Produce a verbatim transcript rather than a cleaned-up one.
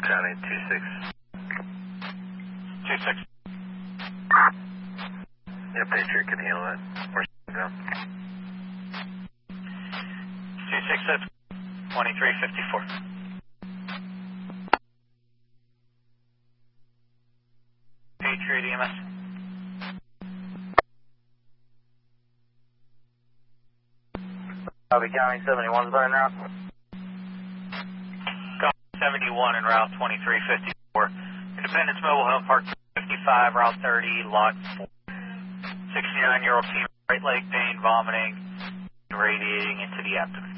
County two six. two six. Yeah, Patriot can handle that. Where's down? two six, that's twenty-three fifty-four. Patriot E M S. Copy, County seventy-one's better now. seventy-one en route twenty-three fifty-four. Independence Mobile Home Park fifty-five, route thirty, lot four. sixty-nine-year-old female, right leg pain, vomiting, radiating into the abdomen.